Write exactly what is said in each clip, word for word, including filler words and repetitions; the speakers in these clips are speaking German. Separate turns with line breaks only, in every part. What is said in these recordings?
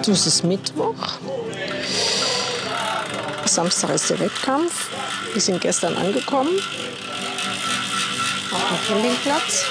Es ist Mittwoch. Samstag ist der Wettkampf. Wir sind gestern angekommen auf dem Campingplatz.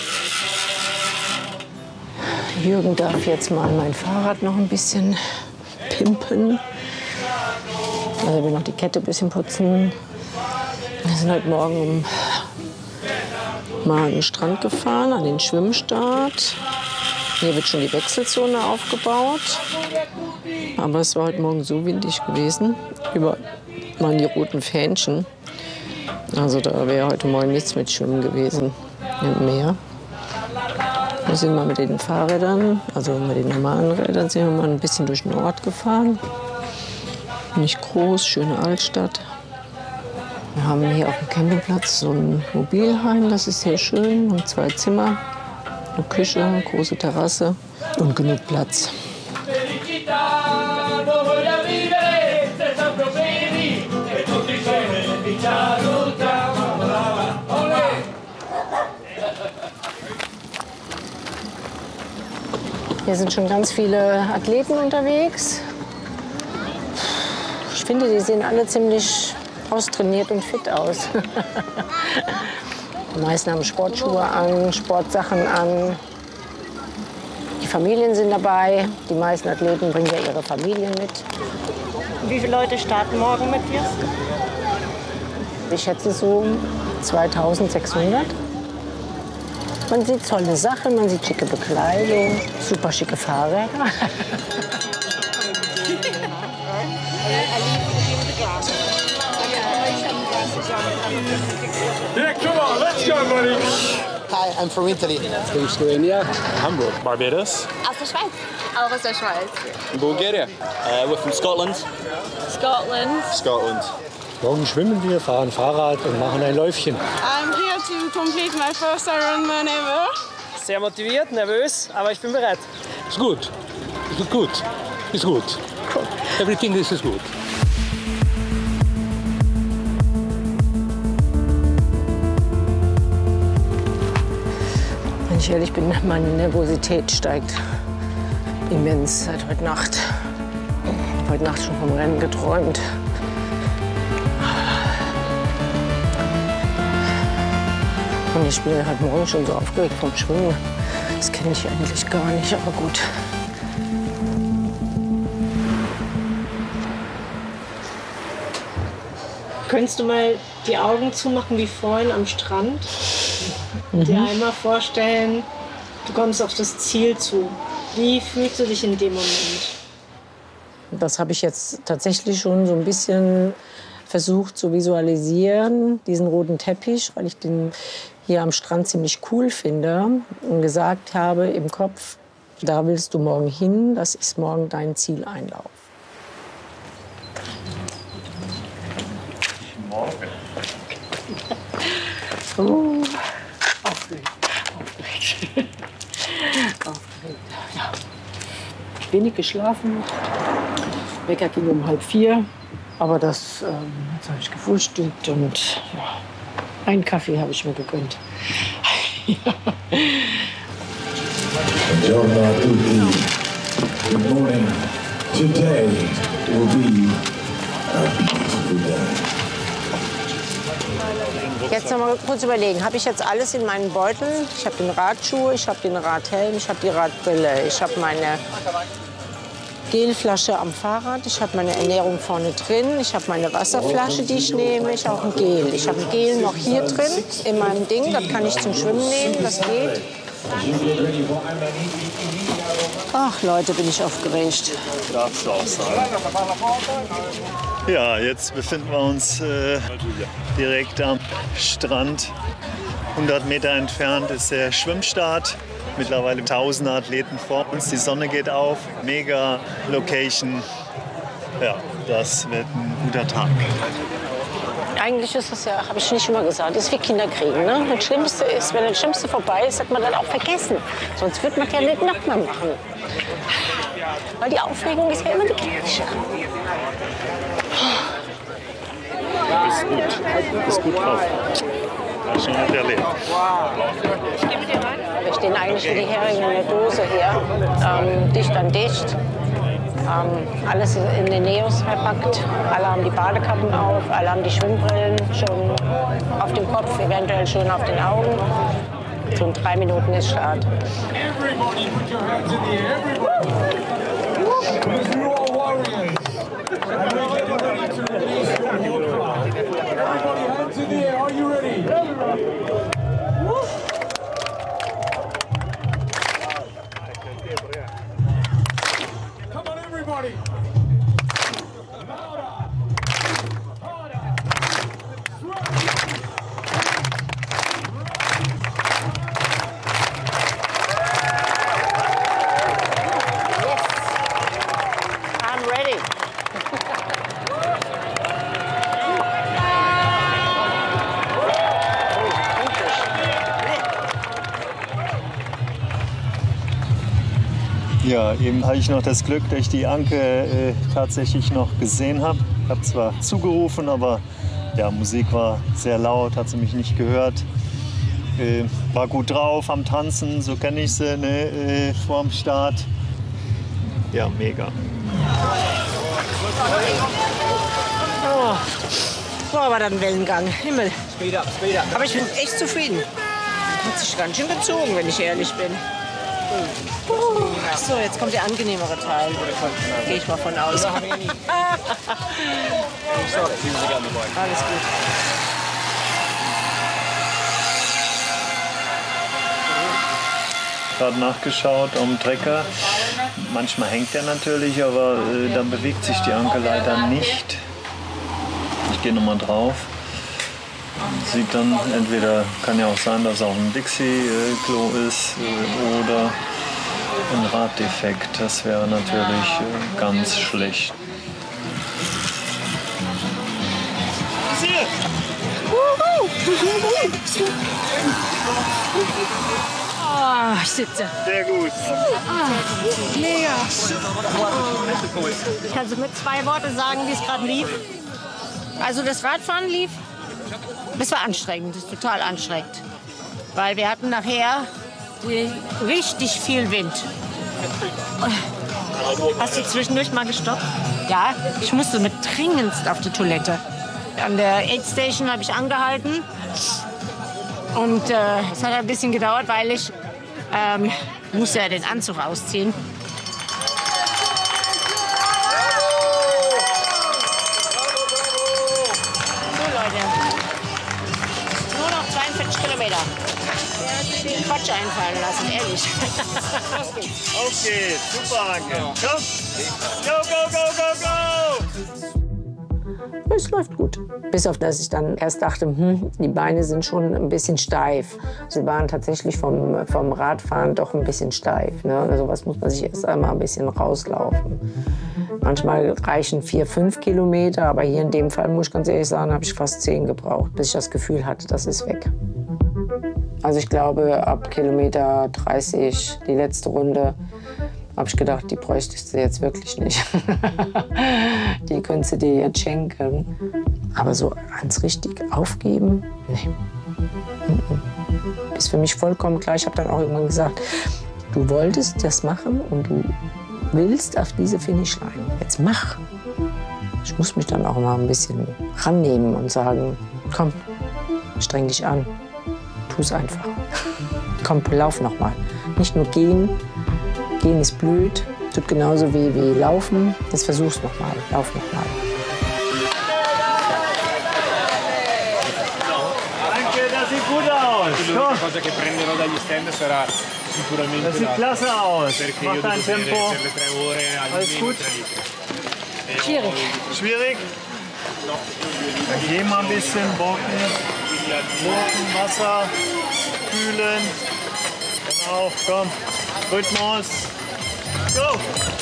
Jürgen darf jetzt mal mein Fahrrad noch ein bisschen pimpen. Also er will noch die Kette ein bisschen putzen. Wir sind heute Morgen um mal an den Strand gefahren, an den Schwimmstart. Hier wird schon die Wechselzone aufgebaut. Aber es war heute Morgen so windig gewesen. Überall waren die roten Fähnchen. Also da wäre heute Morgen nichts mit Schwimmen gewesen im Meer. Wir sind mal mit den Fahrrädern, also mit den normalen Rädern, sind wir mal ein bisschen durch den Ort gefahren. Nicht groß, schöne Altstadt. Wir haben hier auf dem Campingplatz so ein Mobilheim, das ist sehr schön. Und zwei Zimmer, eine Küche, eine große Terrasse und genug Platz. Hier sind schon ganz viele Athleten unterwegs. Ich finde, die sehen alle ziemlich austrainiert und fit aus. Die meisten haben Sportschuhe an, Sportsachen an. Die Familien sind dabei. Die meisten Athleten bringen ja ihre Familien mit.
Wie viele Leute starten morgen mit dir?
Ich schätze so zweitausendsechshundert. Man sieht tolle Sachen, man sieht schicke Bekleidung, super schicke Fahrräder.
Yeah, come on, let's go, buddy.
Hi, I'm from Italy.
From Slovenia.
Hamburg. Barbados.
Aus der Schweiz. Auch aus der Schweiz.
Bulgaria. Uh, we're from Scotland.
Scotland.
Scotland.
Morgen schwimmen wir, fahren Fahrrad und machen ein Läufchen.
I'm here to complete my first Ironman ever.
Sehr motiviert, nervös, aber ich bin bereit.
Ist gut. Ist gut. Ist gut. Everything is good.
Wenn ich ehrlich bin, meine Nervosität steigt immens seit heute Nacht. Ich habe heute Nacht schon vom Rennen geträumt. Und ich bin heute Morgen schon so aufgeregt vom Schwimmen. Das kenne ich eigentlich gar nicht, aber gut.
Könntest du mal die Augen zumachen wie vorhin am Strand? Mhm. Dir einmal vorstellen, du kommst auf das Ziel zu. Wie fühlst du dich in dem Moment?
Das habe ich jetzt tatsächlich schon so ein bisschen versucht zu visualisieren, diesen roten Teppich, weil ich den hier am Strand ziemlich cool finde und gesagt habe im Kopf, da willst du morgen hin, das ist morgen dein Zieleinlauf.
Morgen.
Oh, aufgeregt, aufgeregt. Aufgeregt, ja. Wenig geschlafen, Wecker ging um halb vier, aber das, ähm, jetzt habe ich gefrühstückt und ja, einen Kaffee habe ich mir gegönnt. Ja.
Buongiorno a tutti. Good morning. Today will be a beautiful day.
Jetzt noch mal kurz überlegen, habe ich jetzt alles in meinen Beutel? Ich habe den Radschuh, ich habe den Radhelm, ich habe die Radbrille, ich habe meine Gelflasche am Fahrrad, ich habe meine Ernährung vorne drin, ich habe meine Wasserflasche, die ich nehme, ich habe ein Gel. Ich habe ein Gel noch hier drin in meinem Ding, das kann ich zum Schwimmen nehmen, das geht. Ach Leute, bin ich aufgeregt.
Darfst du auch sagen. Ja, jetzt befinden wir uns äh, direkt am Strand. hundert Meter entfernt ist der Schwimmstart. Mittlerweile tausende Athleten vor uns. Die Sonne geht auf. Mega Location. Ja, das wird ein guter Tag.
Eigentlich ist das ja, habe ich nicht immer gesagt, das ist wie Kinderkriegen. Ne? Das Schlimmste ist, wenn das Schlimmste vorbei ist, hat man dann auch vergessen. Sonst wird man ja nicht nochmal machen. Weil die Aufregung ist ja immer die gleiche.
Du bist gut. Du bist gut drauf. Hast schon nicht erlebt.
Wir stehen eigentlich wie die Heringe in der Dose hier. Ähm, dicht an dicht.
Ähm, alles in den Neos verpackt. Alle haben die Badekappen auf, alle haben die Schwimmbrillen schon auf dem Kopf, eventuell schon auf den Augen. So in drei Minuten ist Start.
Everybody put your hands in the air. Everybody. Because you are warriors. And we're getting ready to release your war cry. Everybody hands in the air. Are you ready? Come on, everybody.
Ja, eben hatte ich noch das Glück, dass ich die Anke äh, tatsächlich noch gesehen habe. Ich habe zwar zugerufen, aber ja, Musik war sehr laut, hat sie mich nicht gehört. Äh, war gut drauf am Tanzen, so kenne ich sie, ne, äh, vorm Start. Ja, mega.
Oh, boah, war das ein Wellengang. Himmel. Aber ich bin echt zufrieden. Hat sich ganz schön gezogen, wenn ich ehrlich bin. Uh, so, jetzt kommt der angenehmere Teil. Gehe ich mal von aus. Alles gut.
Gerade nachgeschaut am Trecker. Manchmal hängt er natürlich, aber äh, dann bewegt sich die Anke leider nicht. Ich gehe nochmal drauf. Sieht dann entweder, kann ja auch sein, dass auch ein Dixie-Klo ist äh, oder ein Raddefekt. Das wäre natürlich äh, ganz schlecht.
Oh, ich sitze.
Sehr gut.
Ah, mega. Kannst du mit zwei Worten sagen, wie es gerade lief? Also das Radfahren lief. Das war anstrengend, das ist total anstrengend. Weil wir hatten nachher die, richtig viel Wind. Hast du zwischendurch mal gestoppt? Ja, ich musste mit dringendst auf die Toilette. An der Aid Station habe ich angehalten. Und äh, es hat ein bisschen gedauert, weil ich ähm, musste ja den Anzug ausziehen. Kilometer. Den Quatsch einfallen lassen, ehrlich.
Okay, super, Anke. Komm. Go, go, go, go, go!
Es läuft gut. Bis auf das ich dann erst dachte, hm, die Beine sind schon ein bisschen steif. Sie waren tatsächlich vom, vom Radfahren doch ein bisschen steif. Ne? Also was muss man sich erst einmal ein bisschen rauslaufen. Manchmal reichen vier, fünf Kilometer, aber hier in dem Fall, muss ich ganz ehrlich sagen, habe ich fast zehn gebraucht, bis ich das Gefühl hatte, das ist weg. Also ich glaube, ab Kilometer dreißig, die letzte Runde, habe ich gedacht, die bräuchtest du jetzt wirklich nicht. Die könntest du dir jetzt schenken. Aber so ans richtig aufgeben, nee. Ist für mich vollkommen klar. Ich habe dann auch irgendwann gesagt, du wolltest das machen und du willst auf diese Finishline. Jetzt mach. Ich muss mich dann auch mal ein bisschen rannehmen und sagen, komm, streng dich an. Tu's einfach. Komm, lauf noch mal. Nicht nur gehen. Gehen ist blöd. Tut genauso wie, wie laufen. Jetzt versuch's noch mal. Lauf noch mal.
Danke, das sieht gut aus. Komm. Das sieht klasse aus. Mach dein Tempo. Alles gut?
Schwierig.
Schwierig? Dann geh mal ein bisschen, Bocken, Bocken, Wasser, kühlen. Genau, komm. Rhythmus. Go!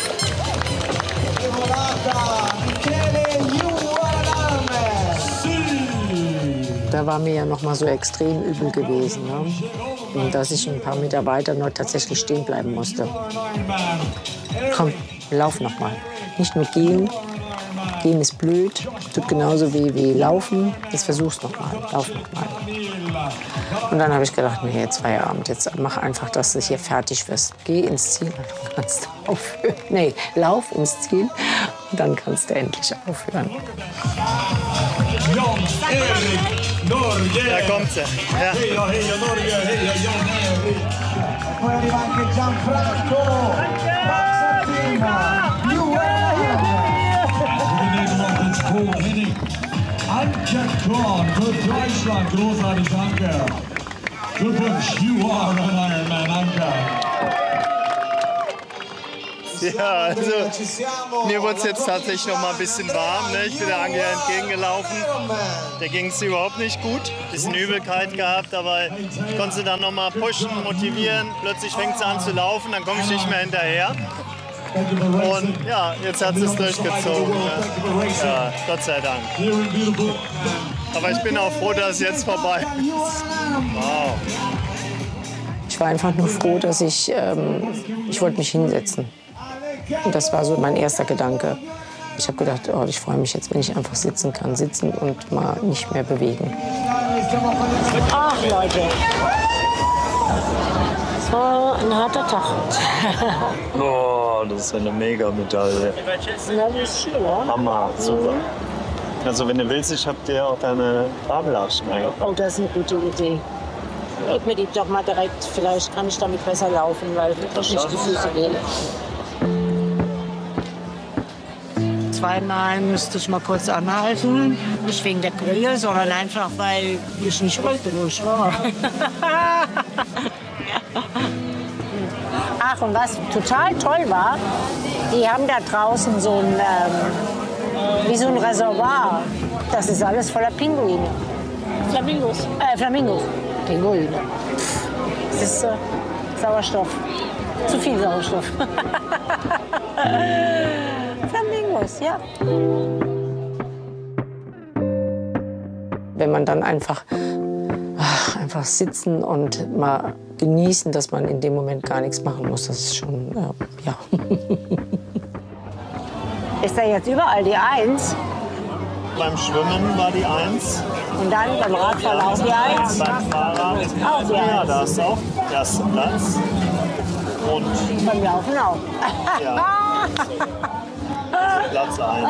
Da war mir ja noch mal so extrem übel gewesen, ne? Und dass ich ein paar Meter weiter noch tatsächlich stehen bleiben musste. Komm, lauf noch mal. Nicht nur gehen, Gehen ist blöd, tut genauso weh wie Laufen. Jetzt versuch's noch mal, lauf noch mal. Und dann habe ich gedacht, nee, jetzt Feierabend, jetzt mach einfach, dass du hier fertig wirst. Geh ins Ziel und dann kannst du aufhören. Nee, lauf ins Ziel und dann kannst du endlich aufhören.
Da kommt sie. Ja.
Anke Korn für Deutschland, großartig, danke. Glückwunsch, you are an Ironman, Anke.
Ja, also mir wurde es jetzt tatsächlich noch mal ein bisschen warm. Ne? Ich bin der Angela entgegengelaufen. Der ging es überhaupt nicht gut. Ein bisschen Übelkeit gehabt, aber ich konnte sie dann noch mal pushen, motivieren. Plötzlich fängt sie an zu laufen, dann komme ich nicht mehr hinterher. Und ja, jetzt hat sie es durchgezogen. Ne? Ja, Gott sei Dank. Aber ich bin auch froh, dass es jetzt vorbei ist. Wow.
Ich war einfach nur froh, dass ich, ähm, ich wollte mich hinsetzen. Und das war so mein erster Gedanke. Ich habe gedacht, oh, ich freue mich jetzt, wenn ich einfach sitzen kann, sitzen und mal nicht mehr bewegen.
Ach Leute, es war ein harter Tag.
Oh, das ist eine Mega-Medaille.
Ja, das ist schön, oder?
Hammer, super. Also wenn du willst, ich habe dir auch deine Kabelabschen eingepackt.
Oh, das ist eine gute Idee. Gib mir die doch mal direkt, vielleicht kann ich damit besser laufen, weil ich nicht die Füße weh. Zweimal müsste ich mal kurz anhalten. Nicht wegen der Grille, sondern einfach, weil ich nicht wollte, wo ich war. Ach, und was total toll war, die haben da draußen so ein, ähm, wie so ein Reservoir. Das ist alles voller Pinguine. Flamingos. Äh, Flamingos. Pinguine. Das ist äh, Sauerstoff. Zu viel Sauerstoff. Flamingos, ja.
Wenn man dann einfach, ach, einfach sitzen und mal genießen, dass man in dem Moment gar nichts machen muss, das ist schon, äh, ja.
Ist da jetzt überall die Eins?
Beim Schwimmen war die Eins.
Und dann beim Radfahren auch die Eins?
Beim Fahrrad
auch die Eins.
Ja, da ist auch der erste Platz. Und
beim Laufen auch.
Ja. Platz eins.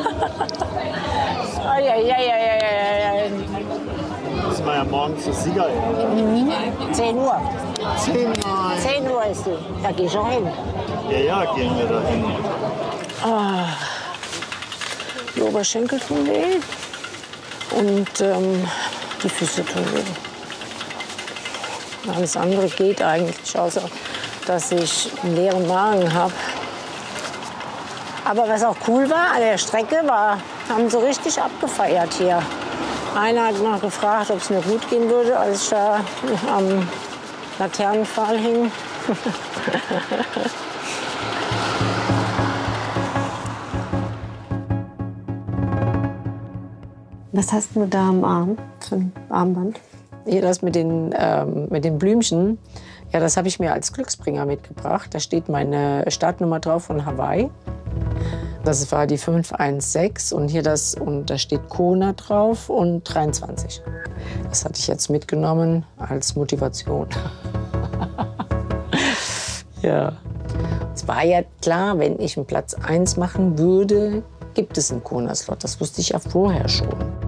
Oh, ja, ja, ja, ja, ja, ja.
Müssen wir ja morgen zur Siegerehrung.
Mhm. zehn Uhr.
zehn Uhr.
zehn Uhr ist die. Da geh ich auch hin.
Ja, ja, gehen wir da hin.
Ah, die Oberschenkel tun weh und ähm, die Füße tun weh. Alles andere geht eigentlich, außer dass ich einen leeren Magen habe. Aber was auch cool war, an der Strecke war, haben sie richtig abgefeiert hier. Einer hat noch gefragt, ob es mir gut gehen würde, als ich da am Laternenpfahl hing.
Was hast du da am Arm für ein Armband?
Hier das mit den, ähm, mit den Blümchen, ja, das habe ich mir als Glücksbringer mitgebracht. Da steht meine Startnummer drauf von Hawaii. Das war die fünf eins sechs und hier das, und da steht Kona drauf und dreiundzwanzig. Das hatte ich jetzt mitgenommen als Motivation. Ja. Es war ja klar, wenn ich einen Platz eins machen würde, gibt es einen Kona-Slot. Das wusste ich ja vorher schon.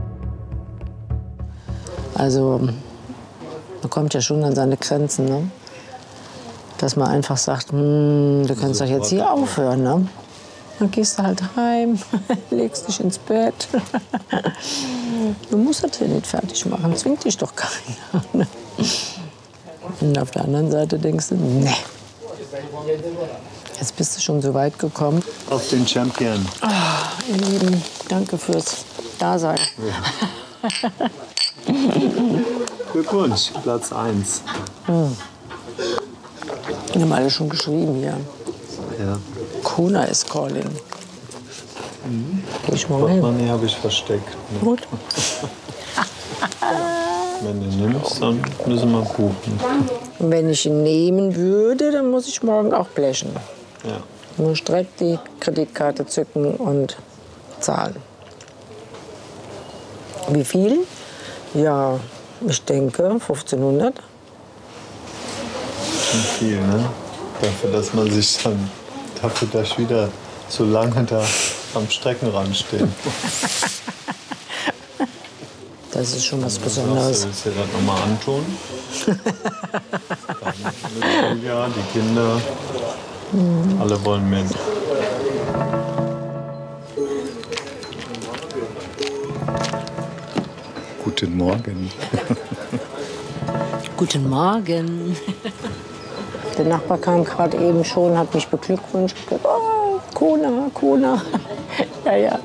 Also man kommt ja schon an seine Grenzen, ne? Dass man einfach sagt, hm, du kannst doch jetzt hier aufhören, ne? Dann gehst du halt heim, legst dich ins Bett. Du musst das hier nicht fertig machen, zwingt dich doch keiner. Ne? Und auf der anderen Seite denkst du, ne, jetzt bist du schon so weit gekommen.
Auf den Champion.
Oh, ihr Lieben, danke fürs Dasein.
Ja. Glückwunsch, Platz eins.
Hm. Die haben alle schon geschrieben hier.
Ja.
Kona is calling.
Mhm.
Geh ich mal hin.
Portemonnaie habe ich versteckt. Ne?
Gut.
Wenn du nimmst, dann müssen wir buchen.
Und wenn ich ihn nehmen würde, dann muss ich morgen auch blechen.
Ja.
Ich muss direkt die Kreditkarte zücken und zahlen. Wie viel? Ja, ich denke fünfzehnhundert.
Schon viel, ne? Dafür, dass man sich dann, dafür, dass ich wieder so lange da am Streckenrand stehe.
Das ist schon was
Du
Besonderes.
willst dir das nochmal antun? Ja, die Kinder,
Mhm.
alle wollen mit. Guten Morgen.
Guten Morgen. Der Nachbar kam gerade eben schon, hat mich beglückwünscht. Oh, Kona, Kona. Ja, ja.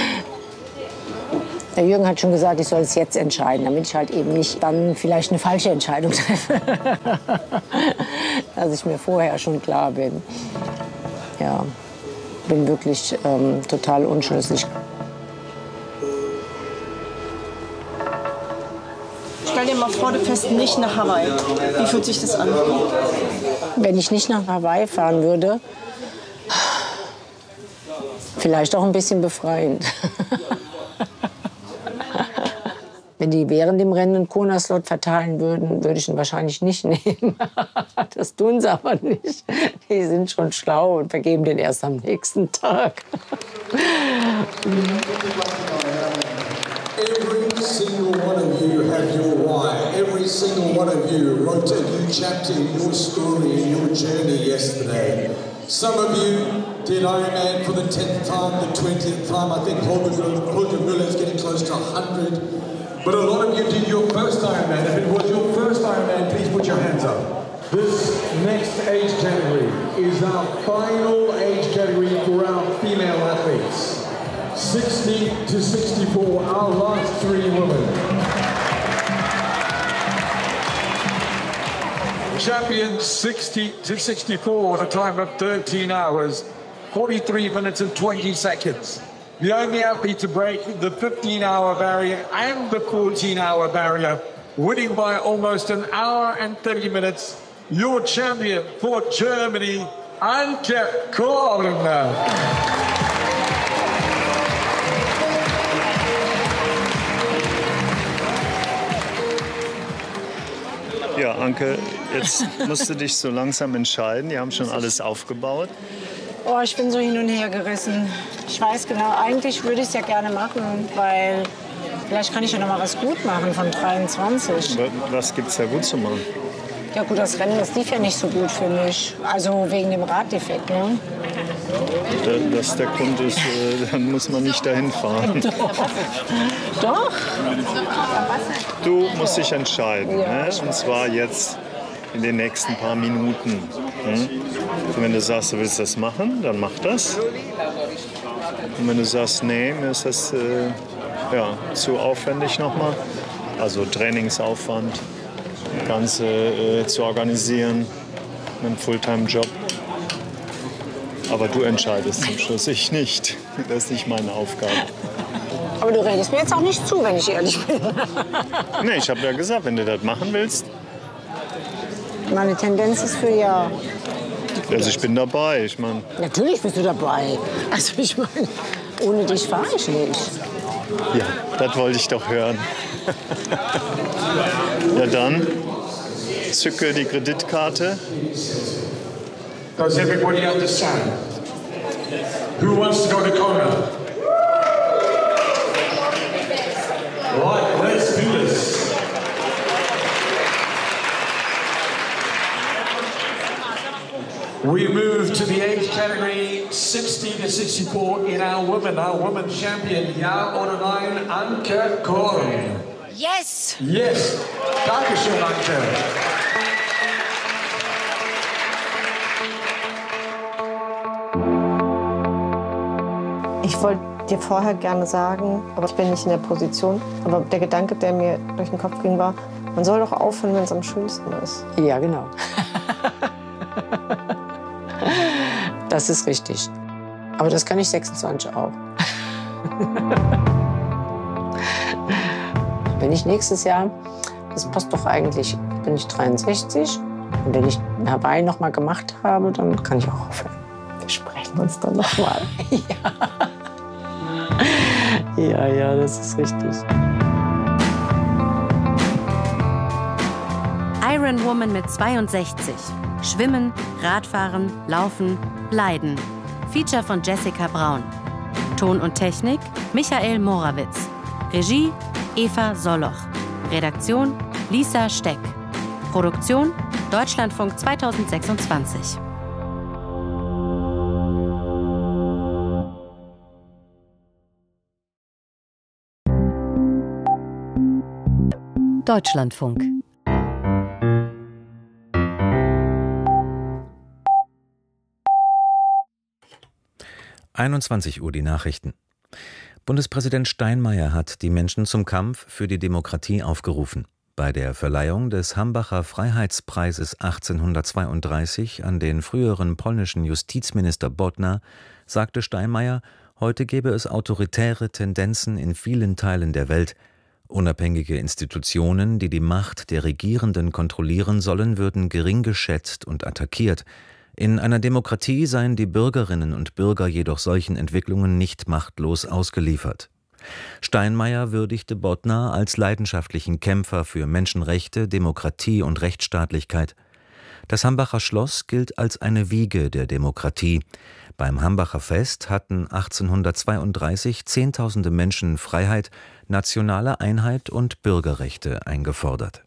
Der Jürgen hat schon gesagt, ich soll es jetzt entscheiden, damit ich halt eben nicht dann vielleicht eine falsche Entscheidung treffe. Dass ich mir vorher schon klar bin. Ja, bin wirklich ähm, total unschlüssig.
Stell dir mal vor, du fährst nicht nach Hawaii. Wie fühlt sich das an?
Wenn ich nicht nach Hawaii fahren würde, vielleicht auch ein bisschen befreiend. Wenn die während dem Rennen einen Kona-Slot verteilen würden, würde ich ihn wahrscheinlich nicht nehmen. Das tun sie aber nicht. Die sind schon schlau und vergeben den erst am nächsten Tag.
Every single one of you have your why. Every single one of you wrote a new chapter in your story, in your journey yesterday. Some of you did Ironman for the tenth time, the twentieth time. I think Holger Müller is getting close to one hundred. But a lot of you did your first Ironman. If it was your first Ironman, please put your hands up. This next age category is our final age category for our female athletes. sixty to sixty-four, our last three women. Champion sixty to sixty-four at a time of thirteen hours, forty-three minutes and twenty seconds. The only athlete to break the fifteen hour barrier and the fourteen hour barrier, winning by almost an hour and thirty minutes. Your champion for Germany, Anke Korn.
Ja, Anke, jetzt musst du dich so langsam entscheiden. Die haben schon alles aufgebaut.
Oh, ich bin so hin und her gerissen. Ich weiß genau, eigentlich würde ich es ja gerne machen, weil vielleicht kann ich ja noch mal was gut machen von dreiundzwanzig.
Was gibt's da gut zu machen?
Ja gut, das Rennen, das lief ja nicht so gut für mich. Also wegen dem Raddefekt, ne?
Dass der Grund ist, dann muss man nicht dahin fahren.
Doch. Doch.
Du musst dich entscheiden,
Ja.
ne? Und zwar jetzt in den nächsten paar Minuten. Hm? Und wenn du sagst, du willst das machen, dann mach das. Und wenn du sagst, nee, mir ist das äh, ja, zu aufwendig nochmal, also Trainingsaufwand, das Ganze äh, zu organisieren, einen Fulltime-Job. Aber du entscheidest zum Schluss, ich nicht. Das ist nicht meine Aufgabe.
Aber du redest mir jetzt auch nicht zu, wenn ich ehrlich bin.
Nee, ich habe ja gesagt, wenn du das machen willst.
Meine Tendenz ist für ja.
Also ich bin dabei, ich meine.
Natürlich bist du dabei. Also ich meine, ohne dich fahre ich nicht.
Ja, das wollte ich doch hören. Ja dann, zücke die Kreditkarte.
Does everybody understand? Who wants to go to Kona? Right, let's do this. We move to the age category sixty to sixty-four in our women, our women champion, Jahr oder nein, Anke Korn.
Yes!
Yes. Dankeschön, Anke.
Ich wollte dir vorher gerne sagen, aber ich bin nicht in der Position. Aber der Gedanke, der mir durch den Kopf ging, war, man soll doch aufhören, wenn es am schönsten ist.
Ja, genau. Das ist richtig. Aber das kann ich sechsundzwanzig auch. Wenn ich nächstes Jahr, das passt doch eigentlich, bin ich dreiundsechzig. Und wenn ich Hawaii noch mal gemacht habe, dann kann ich auch aufhören. Wir sprechen uns dann noch mal. Ja. Ja, ja, das ist richtig.
Iron Woman mit zweiundsechzig. Schwimmen, Radfahren, Laufen, Leiden. Feature von Jessica Braun. Ton und Technik Michael Morawitz. Regie Eva Soloch. Redaktion Lisa Steck. Produktion Deutschlandfunk zweitausendsechsundzwanzig. Deutschlandfunk.
einundzwanzig Uhr die Nachrichten. Bundespräsident Steinmeier hat die Menschen zum Kampf für die Demokratie aufgerufen. Bei der Verleihung des Hambacher Freiheitspreises achtzehnhundertzweiunddreißig an den früheren polnischen Justizminister Bodnar sagte Steinmeier, heute gebe es autoritäre Tendenzen in vielen Teilen der Welt. Unabhängige Institutionen, die die Macht der Regierenden kontrollieren sollen, würden gering geschätzt und attackiert. In einer Demokratie seien die Bürgerinnen und Bürger jedoch solchen Entwicklungen nicht machtlos ausgeliefert. Steinmeier würdigte Bodnar als leidenschaftlichen Kämpfer für Menschenrechte, Demokratie und Rechtsstaatlichkeit. Das Hambacher Schloss gilt als eine Wiege der Demokratie. Beim Hambacher Fest hatten achtzehnhundertzweiunddreißig Zehntausende Menschen Freiheit, nationale Einheit und Bürgerrechte eingefordert.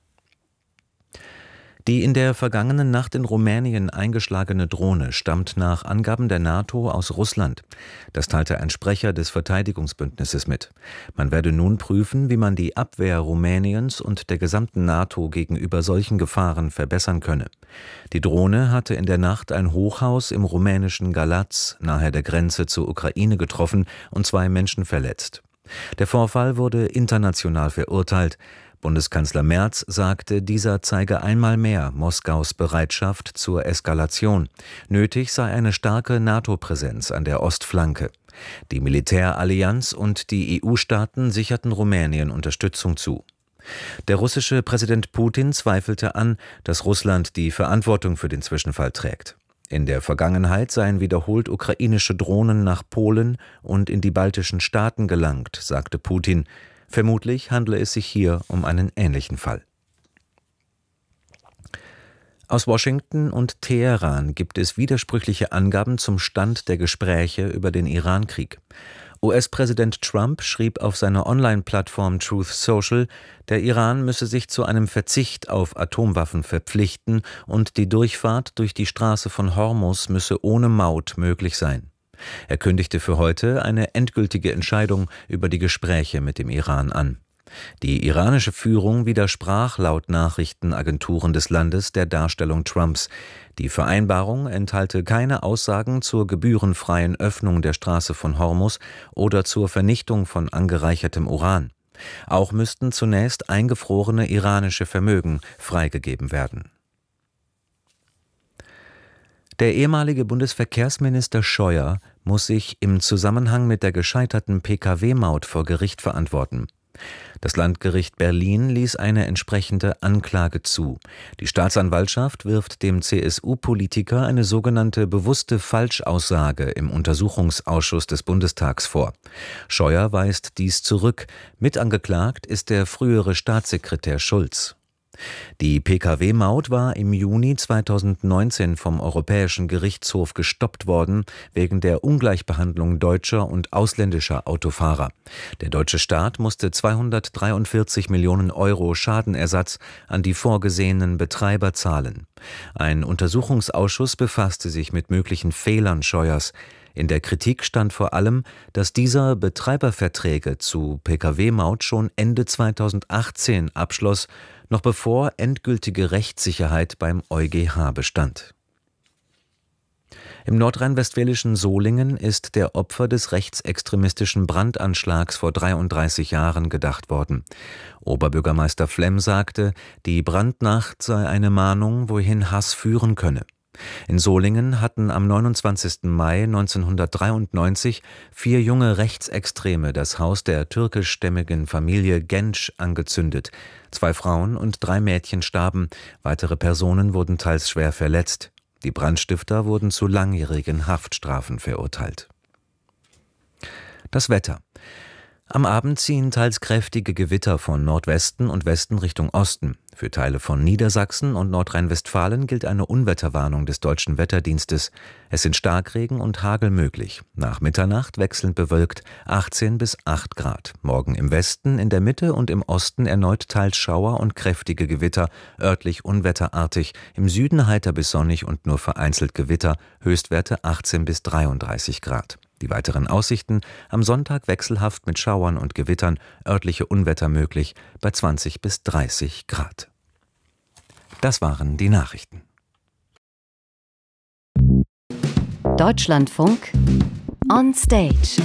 Die in der vergangenen Nacht in Rumänien eingeschlagene Drohne stammt nach Angaben der NATO aus Russland. Das teilte ein Sprecher des Verteidigungsbündnisses mit. Man werde nun prüfen, wie man die Abwehr Rumäniens und der gesamten NATO gegenüber solchen Gefahren verbessern könne. Die Drohne hatte in der Nacht ein Hochhaus im rumänischen Galați nahe der Grenze zur Ukraine getroffen und zwei Menschen verletzt. Der Vorfall wurde international verurteilt. Bundeskanzler Merz sagte, dieser zeige einmal mehr Moskaus Bereitschaft zur Eskalation. Nötig sei eine starke NATO-Präsenz an der Ostflanke. Die Militärallianz und die E U-Staaten sicherten Rumänien Unterstützung zu. Der russische Präsident Putin zweifelte an, dass Russland die Verantwortung für den Zwischenfall trägt. In der Vergangenheit seien wiederholt ukrainische Drohnen nach Polen und in die baltischen Staaten gelangt, sagte Putin. Vermutlich handle es sich hier um einen ähnlichen Fall. Aus Washington und Teheran gibt es widersprüchliche Angaben zum Stand der Gespräche über den Iran-Krieg. U S-Präsident Trump schrieb auf seiner Online-Plattform Truth Social, der Iran müsse sich zu einem Verzicht auf Atomwaffen verpflichten und die Durchfahrt durch die Straße von Hormuz müsse ohne Maut möglich sein. Er kündigte für heute eine endgültige Entscheidung über die Gespräche mit dem Iran an. Die iranische Führung widersprach laut Nachrichtenagenturen des Landes der Darstellung Trumps. Die Vereinbarung enthalte keine Aussagen zur gebührenfreien Öffnung der Straße von Hormuz oder zur Vernichtung von angereichertem Uran. Auch müssten zunächst eingefrorene iranische Vermögen freigegeben werden. Der ehemalige Bundesverkehrsminister Scheuer muss sich im Zusammenhang mit der gescheiterten P K W-Maut vor Gericht verantworten. Das Landgericht Berlin ließ eine entsprechende Anklage zu. Die Staatsanwaltschaft wirft dem C S U-Politiker eine sogenannte bewusste Falschaussage im Untersuchungsausschuss des Bundestags vor. Scheuer weist dies zurück. Mitangeklagt ist der frühere Staatssekretär Schulz. Die P K W-Maut war im Juni zweitausendneunzehn vom Europäischen Gerichtshof gestoppt worden, wegen der Ungleichbehandlung deutscher und ausländischer Autofahrer. Der deutsche Staat musste zweihundertdreiundvierzig Millionen Euro Schadenersatz an die vorgesehenen Betreiber zahlen. Ein Untersuchungsausschuss befasste sich mit möglichen Fehlern Scheuers. In der Kritik stand vor allem, dass dieser Betreiberverträge zu P K W-Maut schon Ende zweitausendachtzehn abschloss, noch bevor endgültige Rechtssicherheit beim EuGH bestand. Im nordrhein-westfälischen Solingen ist der Opfer des rechtsextremistischen Brandanschlags vor dreiunddreißig Jahren gedacht worden. Oberbürgermeister Flemm sagte, die Brandnacht sei eine Mahnung, wohin Hass führen könne. In Solingen hatten am neunundzwanzigsten Mai neunzehnhundertdreiundneunzig vier junge Rechtsextreme das Haus der türkischstämmigen Familie Genç angezündet. Zwei Frauen und drei Mädchen starben, weitere Personen wurden teils schwer verletzt. Die Brandstifter wurden zu langjährigen Haftstrafen verurteilt. Das Wetter. Am Abend ziehen teils kräftige Gewitter von Nordwesten und Westen Richtung Osten. Für Teile von Niedersachsen und Nordrhein-Westfalen gilt eine Unwetterwarnung des Deutschen Wetterdienstes. Es sind Starkregen und Hagel möglich. Nach Mitternacht wechselnd bewölkt achtzehn bis acht Grad. Morgen im Westen, in der Mitte und im Osten erneut teils Schauer und kräftige Gewitter, örtlich unwetterartig. Im Süden heiter bis sonnig und nur vereinzelt Gewitter, Höchstwerte achtzehn bis dreiunddreißig Grad. Die weiteren Aussichten: am Sonntag wechselhaft mit Schauern und Gewittern, örtliche Unwetter möglich bei zwanzig bis dreißig Grad. Das waren die Nachrichten.
Deutschlandfunk on Stage.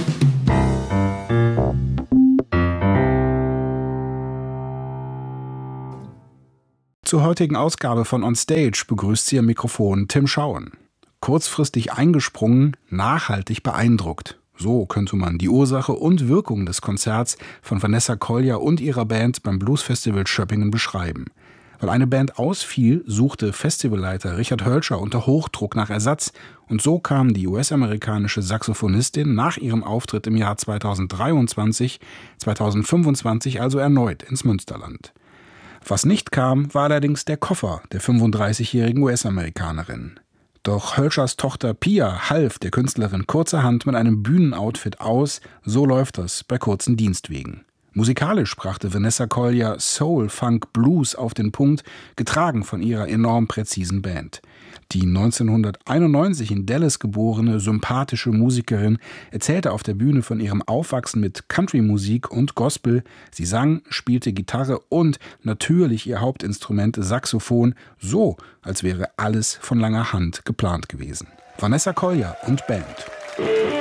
Zur heutigen Ausgabe von On Stage begrüßt Sie am Mikrofon Tim Schauen. Kurzfristig eingesprungen, nachhaltig beeindruckt. So könnte man die Ursache und Wirkung des Konzerts von Vanessa Collier und ihrer Band beim Bluesfestival Schöppingen beschreiben. Weil eine Band ausfiel, suchte Festivalleiter Richard Hölscher unter Hochdruck nach Ersatz, und so kam die U S-amerikanische Saxophonistin nach ihrem Auftritt im Jahr zweitausenddreiundzwanzig, zweitausendfünfundzwanzig also erneut ins Münsterland. Was nicht kam, war allerdings der Koffer der fünfunddreißigjährigen U S-Amerikanerin. Doch Hölschers Tochter Pia half der Künstlerin kurzerhand mit einem Bühnenoutfit aus, so läuft das bei kurzen Dienstwegen. Musikalisch brachte Vanessa Collier Soul, Funk, Blues auf den Punkt, getragen von ihrer enorm präzisen Band. Die neunzehnhunderteinundneunzig in Dallas geborene, sympathische Musikerin erzählte auf der Bühne von ihrem Aufwachsen mit Country-Musik und Gospel. Sie sang, spielte Gitarre und natürlich ihr Hauptinstrument Saxophon, so als wäre alles von langer Hand geplant gewesen. Vanessa Collier und Band.